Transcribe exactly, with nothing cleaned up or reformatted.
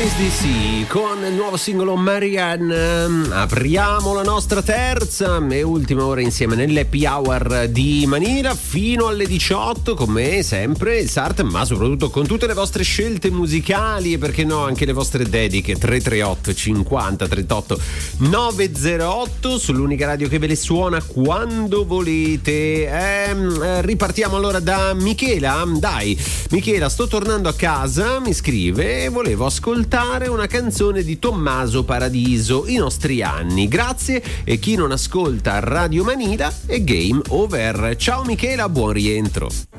Space D C con il nuovo singolo Marianne. Apriamo la nostra terza e ultima ora insieme nell'happy hour di Manila fino alle diciotto, con me sempre il Sart, ma soprattutto con tutte le vostre scelte musicali e perché no anche le vostre dediche. Tre tre otto cinquanta trentotto novecentotto sull'unica radio che ve le suona quando volete. Eh, ripartiamo allora da Michela. Dai Michela, sto tornando a casa, mi scrive, e volevo ascoltare una canzone di Tommaso Paradiso, I nostri anni. Grazie, e chi non ascolta Radio Manila è game over. Ciao Michela, buon rientro.